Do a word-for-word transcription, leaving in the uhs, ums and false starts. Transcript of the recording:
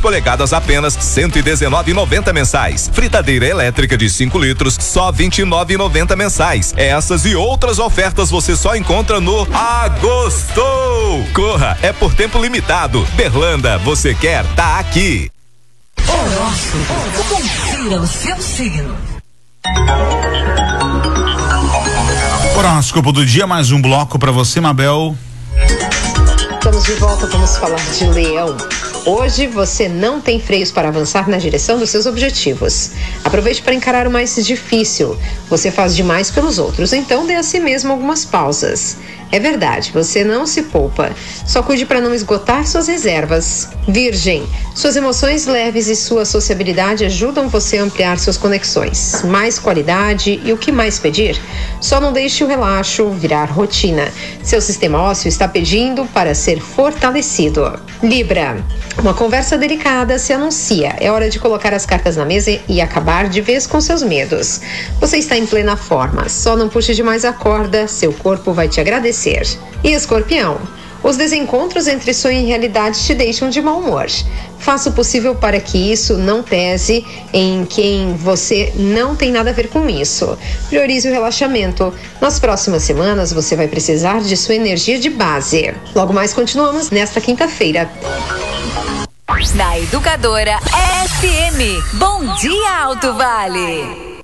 polegadas apenas cento e dezenove reais e noventa mensais. Fritadeira elétrica de cinco litros só vinte e nove reais e noventa mensais. Essas e outras ofertas você só encontra no Agostou. Corra, é por tempo limitado. Berlanda, você quer, tá aqui. Horóscopo, confira o seu signo. Horóscopo do dia, mais um bloco pra você, Mabel. Estamos de volta, vamos falar de Leão. Hoje você não tem freios para avançar na direção dos seus objetivos. Aproveite para encarar o mais difícil. Você faz demais pelos outros, então dê a si mesmo algumas pausas. É verdade, você não se poupa. Só cuide para não esgotar suas reservas. Virgem, suas emoções leves e sua sociabilidade ajudam você a ampliar suas conexões. Mais qualidade e o que mais pedir? Só não deixe o relaxo virar rotina. Seu sistema ósseo está pedindo para ser fortalecido. Libra, uma conversa delicada se anuncia. É hora de colocar as cartas na mesa e acabar de vez com seus medos. Você está em plena forma. Só não puxe demais a corda, seu corpo vai te agradecer. E Escorpião, os desencontros entre sonho e realidade te deixam de mau humor. Faça o possível para que isso não pese em quem você não tem nada a ver com isso. Priorize o relaxamento. Nas próximas semanas você vai precisar de sua energia de base. Logo mais continuamos nesta quinta-feira. Na Educadora F M. Bom dia, Alto Vale.